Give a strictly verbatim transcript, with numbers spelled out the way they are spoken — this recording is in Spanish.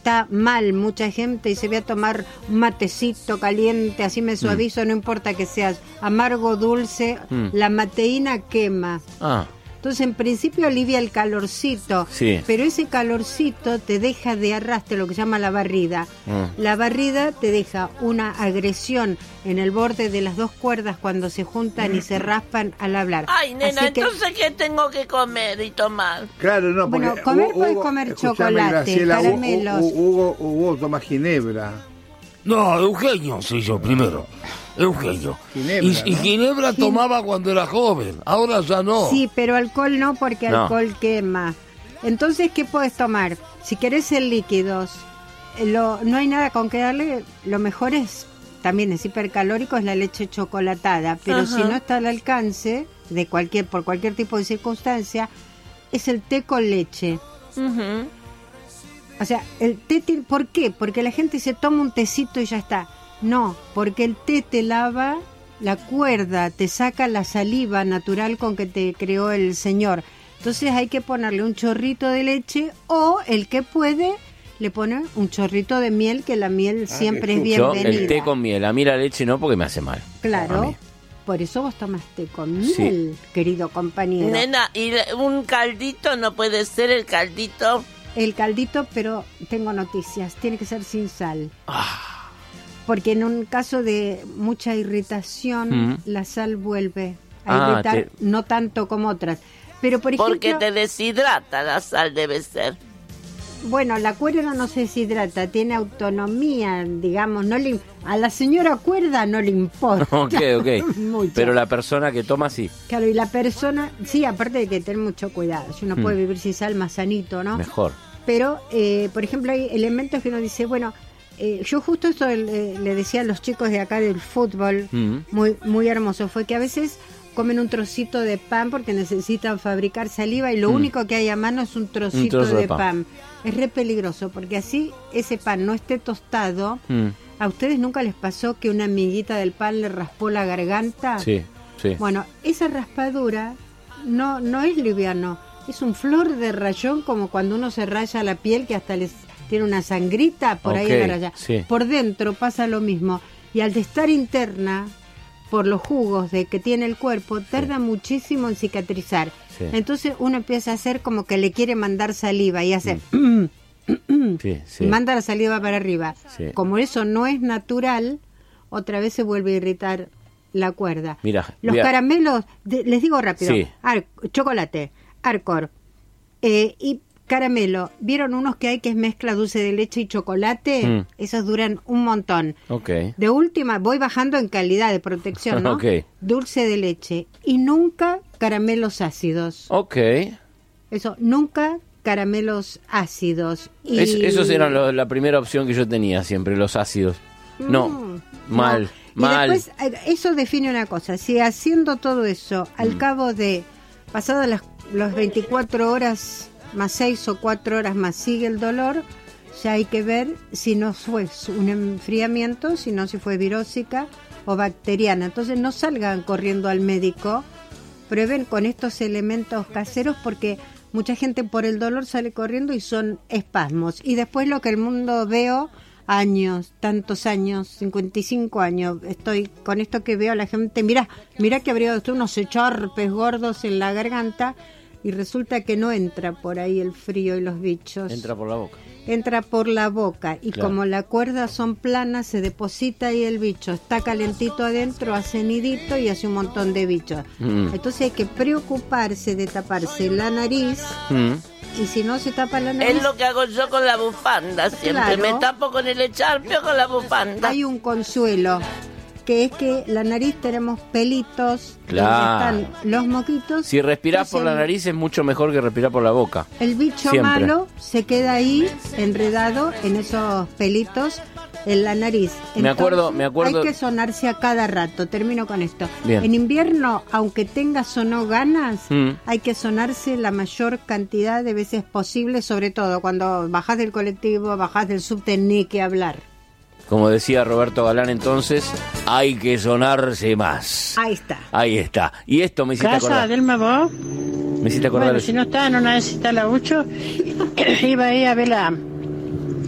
está mal mucha gente y se ve a tomar un matecito caliente, así me suavizo, mm. no importa que sea amargo, dulce, mm. la mateína quema. Ah. Entonces, en principio alivia el calorcito, sí. pero ese calorcito te deja de arrastre, lo que se llama la barrida. Mm. La barrida te deja una agresión en el borde de las dos cuerdas cuando se juntan y se raspan al hablar. Ay, nena, Así que, entonces, ¿qué tengo que comer y tomar? Claro, no, porque... Bueno, comer Hugo, puedes comer chocolate, Graciela, caramelos. Hugo, Hugo, Hugo toma ginebra. No, Eugenio soy yo primero. Eugenio. Ginebra, y, y Ginebra ¿no? tomaba cuando era joven, ahora ya no. Sí, pero alcohol no, porque no. alcohol quema. Entonces, ¿qué puedes tomar? Si querés ser líquidos, lo, no hay nada con que darle, lo mejor es, también es hipercalórico, es la leche chocolatada, pero Ajá. si no está al alcance, de cualquier por cualquier tipo de circunstancia, es el té con leche. Uh-huh. O sea, el té, ¿por qué? Porque la gente se toma un tecito y ya está. No, porque el té te lava la cuerda, te saca la saliva natural con que te creó el Señor. Entonces hay que ponerle un chorrito de leche o el que puede le pone un chorrito de miel, que la miel ah, siempre es bienvenida. Yo el té con miel, a mí la leche no porque me hace mal. Claro, por eso vos tomas té con miel, sí. querido compañero. Nena, ¿y un caldito no puede ser el caldito? El caldito, pero tengo noticias, tiene que ser sin sal. Ah. Porque en un caso de mucha irritación, mm. la sal vuelve a ah, irritar, te... no tanto como otras. Pero por ejemplo, porque te deshidrata la sal, debe ser. Bueno, la cuerda no se deshidrata, tiene autonomía, digamos, no le, a la señora cuerda no le importa. Ok, ok. Mucho. Pero la persona que toma sí. Claro, y la persona, sí, aparte de que tener mucho cuidado, si uno mm. puede vivir sin sal, más sanito, ¿no? Mejor. Pero, eh, por ejemplo, hay elementos que uno dice, bueno, eh, yo justo esto eh, le decía a los chicos de acá del fútbol, mm. muy, muy hermoso, fue que a veces comen un trocito de pan porque necesitan fabricar saliva y lo mm. único que hay a mano es un trocito un trozo de, de pan. pan. Es re peligroso porque así ese pan no esté tostado. Mm. ¿A ustedes nunca les pasó que una amiguita del pan le raspó la garganta? Sí, sí. Bueno, esa raspadura no, no es liviano, es un flor de rayón, como cuando uno se raya la piel que hasta les tiene una sangrita por okay, ahí en la raya. Sí. Por dentro pasa lo mismo y al de estar interna por los jugos de que tiene el cuerpo, tarda sí. muchísimo en cicatrizar. Sí. Entonces uno empieza a hacer como que le quiere mandar saliva y hace mm. sí, sí. y manda la saliva para arriba. Sí. Como eso no es natural, otra vez se vuelve a irritar la cuerda. Mira, los mira. caramelos, de, les digo rápido, sí. Ar- chocolate, Arcor eh, y caramelo. ¿Vieron unos que hay que es mezcla dulce de leche y chocolate? Mm. Esos duran un montón. Okay. De última, voy bajando en calidad de protección, ¿no? Okay. Dulce de leche. Y nunca caramelos ácidos. Ok. Eso, nunca caramelos ácidos. Y... Es, esos eran lo, la primera opción que yo tenía siempre, los ácidos. No, mm, mal, no. mal. Y después, eso define una cosa. Si haciendo todo eso, al mm. cabo de, pasadas las, las veinticuatro horas... más seis o cuatro horas más sigue el dolor, ya hay que ver si no fue un enfriamiento, sino si fue virósica o bacteriana. Entonces no salgan corriendo al médico, prueben con estos elementos caseros porque mucha gente por el dolor sale corriendo y son espasmos. Y después lo que el mundo veo, años, tantos años, cincuenta y cinco años, estoy con esto que veo a la gente, mira, mira que habría unos echarpes gordos en la garganta. Y resulta que no entra por ahí el frío y los bichos. Entra por la boca. Entra por la boca. Y claro. como las cuerdas son planas, se deposita ahí el bicho. Está calentito adentro, hace nidito y hace un montón de bichos. Mm. Entonces hay que preocuparse de taparse la nariz. Mm. Y si no se tapa la nariz... Es lo que hago yo con la bufanda. Siempre claro. me tapo con el echarpe o con la bufanda. Hay un consuelo, que es que la nariz tenemos pelitos, claro. donde están los moquitos. Si respirás por la nariz es mucho mejor que respirar por la boca. El bicho Siempre. malo se queda ahí enredado en esos pelitos en la nariz. Entonces, me acuerdo, me acuerdo. Hay que sonarse a cada rato. Termino con esto. Bien. En invierno, aunque tengas o no ganas, mm. hay que sonarse la mayor cantidad de veces posible, sobre todo cuando bajás del colectivo, bajás del subte, ni que hablar. Como decía Roberto Galán entonces, hay que sonarse más. Ahí está. Ahí está. Y esto me hiciste ¿Casa acordar. Delma vos? Me hiciste acordar. Bueno, si no está en una de esas laucho, iba ahí a ver la,